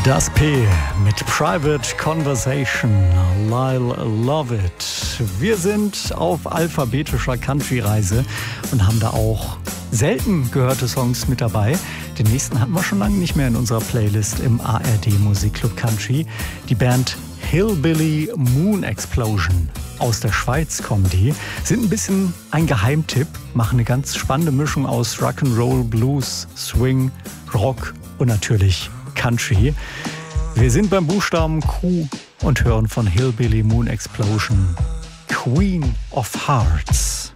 Das P mit Private Conversation, Lyle Love It. Wir sind auf alphabetischer Country-Reise und haben da auch selten gehörte Songs mit dabei. Den nächsten hatten wir schon lange nicht mehr in unserer Playlist im ARD Musikclub Country. Die Band Hillbilly Moon Explosion. Aus der Schweiz kommen die, sind ein bisschen ein Geheimtipp, machen eine ganz spannende Mischung aus Rock'n'Roll, Blues, Swing, Rock und natürlich Country. Wir sind beim Buchstaben Q und hören von Hillbilly Moon Explosion Queen of Hearts.